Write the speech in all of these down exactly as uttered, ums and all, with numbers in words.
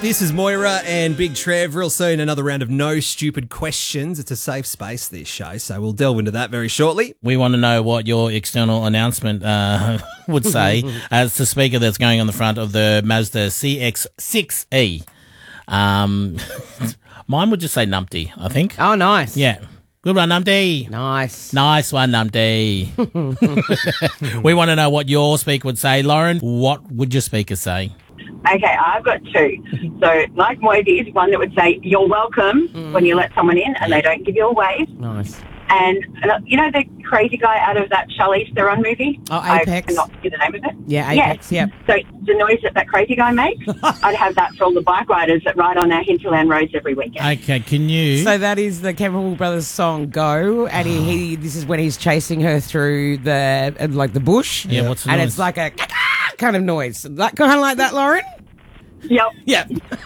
This is Moira and Big Trev. Real soon, another round of No Stupid Questions. It's a safe space, this show, so we'll delve into that very shortly. We want to know what your external announcement uh, would say as the speaker that's going on the front of the Mazda C X six E. Um, mine would just say Numpty, I think. Oh, nice. Yeah. Good one, Numpty. Nice. Nice one, Numpty. We want to know what your speaker would say. Lauren, what would your speaker say? Okay, I've got two. So, like Moity's, one that would say, you're welcome mm. when you let someone in and they don't give you a wave. Nice. And, uh, you know the crazy guy out of that Charlize Theron movie? Oh, Apex. I cannot get the name of it. Yeah, Apex, yeah. yep. So, the noise that that crazy guy makes, I'd have that for all the bike riders that ride on our hinterland roads every weekend. Okay, can you... So that is the Chemical Brothers song, Go, and he, he this is when he's chasing her through the, uh, like, the bush. Yeah, what's the and noise? it's like a kind of noise. Like, kind of like that, Lauren? Yep. Yep.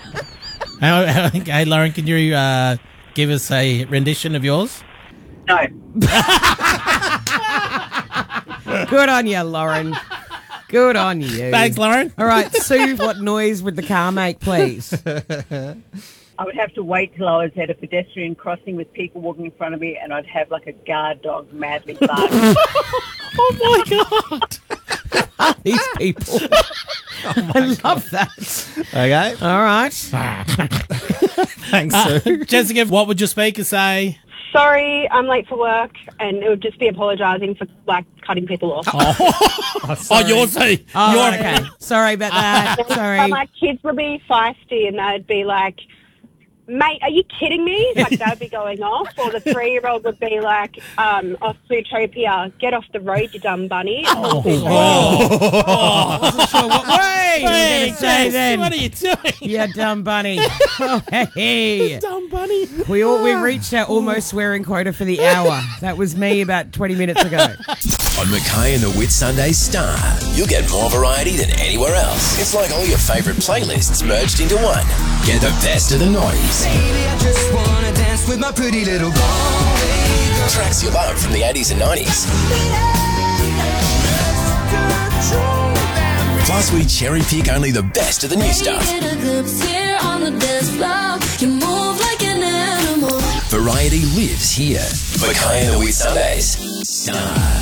Hey, Lauren, can you uh, give us a rendition of yours? No. Good on you, Lauren. Good on you. Thanks, Lauren. All right, Sue, what noise would the car make, please? I would have to wait till I was at a pedestrian crossing with people walking in front of me, and I'd have like a guard dog madly barking. Oh, my God. These people. Oh I love God. that. Okay. All right. Thanks, Uh, Sue. Jessica, what would your speaker say? Sorry, I'm late for work, and it would just be apologising for, like, cutting people off. Oh, oh you're saying... Oh, you're, okay. Sorry about that. Sorry. My kids would be feisty, and they'd be like, mate, are you kidding me? Like, they'd be going off. Or the three-year-old would be like, um, off Zootopia, get off the road, you dumb bunny. Oh, Oh. Oh, wasn't sure what way you were Hey, going to say Jess, then. what are you doing? Yeah, dumb bunny. Oh, hey. Dumb bunny. We all we reached our almost swearing quota for the hour. That was me about twenty minutes ago. On Mackay and the Whit Sunday Star, you'll get more variety than anywhere else. It's like all your favourite playlists merged into one. Get the best of the noise. Baby, I just wanna dance with my pretty little boy. Tracks you love from the eighties and nineties. Plus, we cherry pick only the best of the new stuff. Variety lives here. Mackay and the Whit Sundays Star.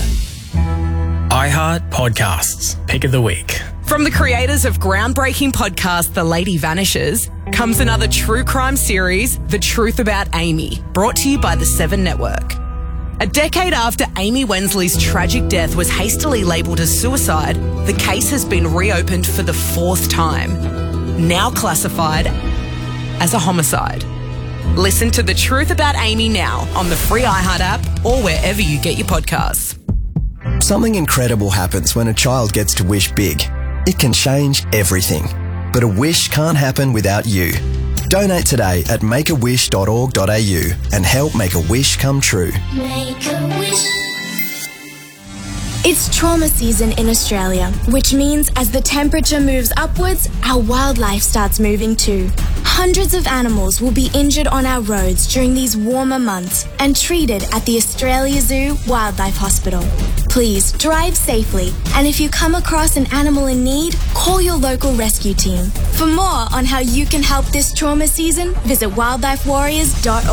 iHeart Podcasts. Pick of the Week. From the creators of groundbreaking podcast The Lady Vanishes comes another true crime series, The Truth About Amy, brought to you by the Seven Network. A decade after Amy Wensley's tragic death was hastily labelled as suicide, the case has been reopened for the fourth time, now classified as a homicide. Listen to The Truth About Amy now on the free iHeart app or wherever you get your podcasts. Something incredible happens when a child gets to wish big. It can change everything. But a wish can't happen without you. Donate today at make a wish dot org dot a u and help make a wish come true. Make a wish. It's trauma season in Australia, which means as the temperature moves upwards, our wildlife starts moving too. Hundreds of animals will be injured on our roads during these warmer months and treated at the Australia Zoo Wildlife Hospital. Please drive safely, and if you come across an animal in need, call your local rescue team. For more on how you can help this trauma season, visit wildlife warriors dot org.